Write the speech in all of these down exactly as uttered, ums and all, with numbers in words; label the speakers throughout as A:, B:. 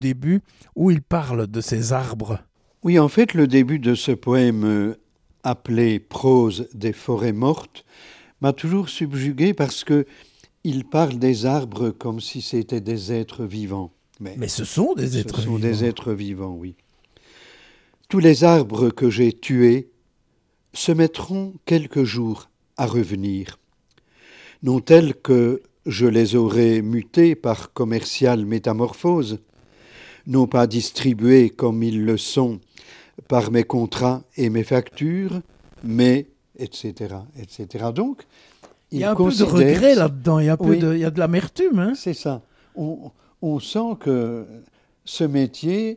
A: début où il parle de ces arbres.
B: Oui, en fait, le début de ce poème euh, appelé Prose des forêts mortes m'a toujours subjugué parce que il parle des arbres comme si c'était des êtres vivants. Mais
A: Mais ce sont des
B: ce
A: êtres
B: sont
A: vivants.
B: des êtres vivants, oui. Tous les arbres que j'ai tués se mettront quelques jours à revenir, non tels que je les aurais mutés par commerciale métamorphose, non pas distribués comme ils le sont par mes contrats et mes factures, mais et cetera, et cetera. Donc,
A: Il
B: il
A: y a un peu de
B: considère...
A: regret là-dedans, il y a, un peu
B: Oui,
A: de, il y a de l'amertume. Hein.
B: c'est ça. On, on sent que ce métier,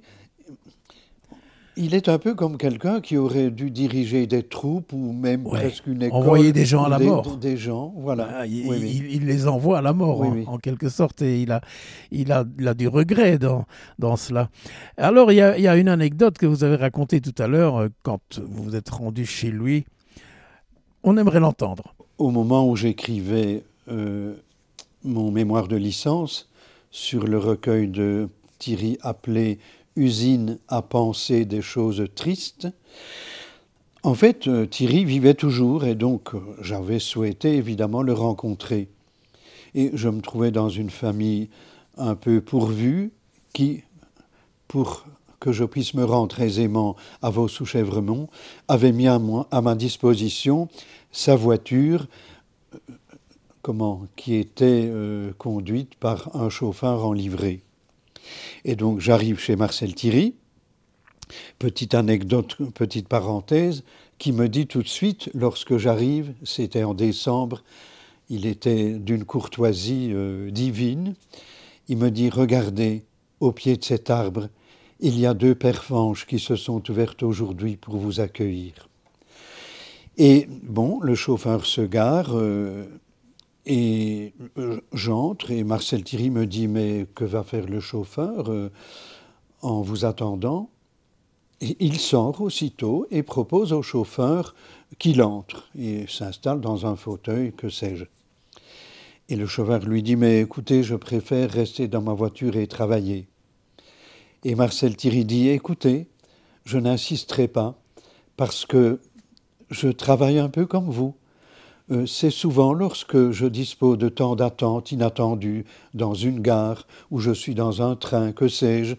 B: il est un peu comme quelqu'un qui aurait dû diriger des troupes ou même
A: Ouais.
B: presque une
A: Envoyer
B: école
A: des gens à
B: ou
A: la
B: des,
A: mort.
B: des gens. Voilà.
A: Ah, il,
B: Oui, oui.
A: il- il les envoie à la mort,
B: Oui,
A: en,
B: oui.
A: en quelque sorte, et il a, il a, il a du regret dans, dans cela. Alors, il y, a, il y a une anecdote que vous avez racontée tout à l'heure, euh, quand vous vous êtes rendu chez lui. On aimerait l'entendre.
B: Au moment où j'écrivais euh, mon mémoire de licence sur le recueil de Thierry appelé Usine à penser des choses tristes, en fait, euh, Thierry vivait toujours et donc euh, j'avais souhaité évidemment le rencontrer. Et je me trouvais dans une famille un peu pourvue qui, pour que je puisse me rendre aisément à Vaux-sous-Chèvremont, avait mis à, moi, à ma disposition sa voiture, comment, qui était euh, conduite par un chauffeur en livrée. Et donc j'arrive chez Marcel Thierry, petite anecdote, petite parenthèse, qui me dit tout de suite, lorsque j'arrive, c'était en décembre, il était d'une courtoisie euh, divine, il me dit, regardez, au pied de cet arbre, il y a deux pervenches qui se sont ouvertes aujourd'hui pour vous accueillir. Et bon, le chauffeur se gare euh, et euh, j'entre et Marcel Thierry me dit, mais que va faire le chauffeur euh, en vous attendant? Et il sort aussitôt et propose au chauffeur qu'il entre et s'installe dans un fauteuil, que sais-je. Et le chauffeur lui dit, mais écoutez, je préfère rester dans ma voiture et travailler. Et Marcel Thierry dit, écoutez, je n'insisterai pas parce que je travaille un peu comme vous. Euh, c'est souvent lorsque je dispose de temps d'attente inattendu dans une gare ou je suis dans un train, que sais-je,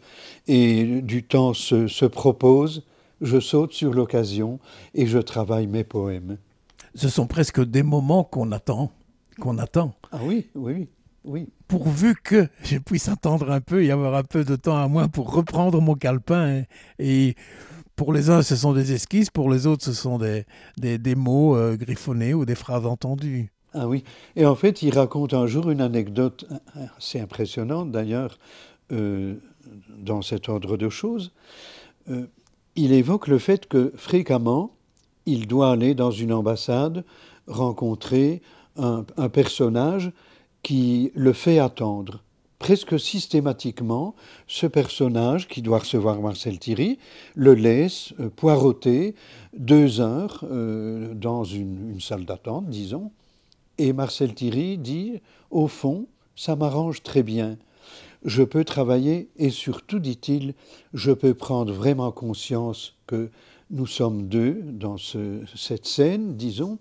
B: et du temps se, se propose, je saute sur l'occasion et je travaille mes poèmes.
A: Ce sont presque des moments qu'on attend, qu'on attend.
B: Ah oui, oui, oui.
A: Pourvu que je puisse attendre un peu et avoir un peu de temps à moi pour reprendre mon calepin. Et pour les uns, ce sont des esquisses, pour les autres, ce sont des, des, des mots euh, griffonnés ou des phrases entendues.
B: Ah oui, et en fait, il raconte un jour une anecdote assez impressionnante d'ailleurs, euh, dans cet ordre de choses. Euh, il évoque le fait que fréquemment, il doit aller dans une ambassade rencontrer un, un personnage qui le fait attendre. Presque systématiquement, ce personnage qui doit recevoir Marcel Thierry le laisse euh, poireauter deux heures euh, dans une, une salle d'attente, disons. Et Marcel Thierry dit, au fond, ça m'arrange très bien. Je peux travailler et surtout, dit-il, je peux prendre vraiment conscience que nous sommes deux dans ce, cette scène, disons,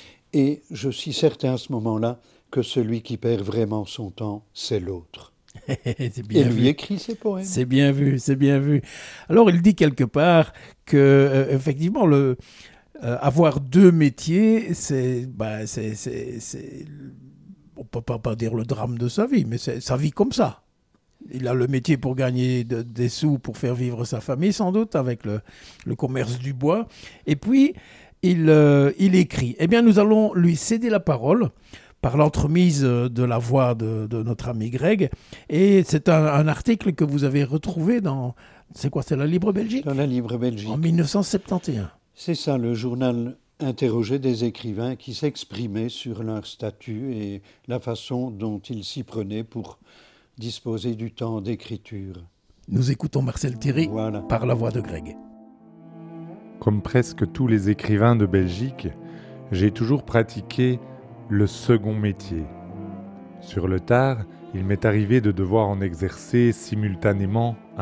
B: et je suis certain à ce moment-là que celui qui perd vraiment son temps, c'est l'autre.
A: C'est bien
B: Et lui
A: vu.
B: écrit ses poèmes.
A: C'est bien vu, c'est bien vu. Alors, il dit quelque part que, euh, effectivement, le, euh, avoir deux métiers, c'est, bah, c'est, c'est, c'est, on peut pas, pas dire le drame de sa vie, mais c'est sa vie comme ça. Il a le métier pour gagner de, des sous, pour faire vivre sa famille, sans doute, avec le, le commerce du bois. Et puis, il, euh, il écrit. Eh bien, nous allons lui céder la parole par l'entremise de la voix de, de notre ami Greg. Et c'est un, un article que vous avez retrouvé dans, c'est quoi, c'est la Libre Belgique?
B: Dans la Libre Belgique.
A: En mille neuf cent soixante et onze.
B: C'est ça, le journal interrogeait des écrivains qui s'exprimaient sur leur statut et la façon dont ils s'y prenaient pour disposer du temps d'écriture.
A: Nous écoutons Marcel Thierry
B: Voilà.
A: par la voix de Greg.
C: Comme presque tous les écrivains de Belgique, j'ai toujours pratiqué le second métier. Sur le tard, il m'est arrivé de devoir en exercer simultanément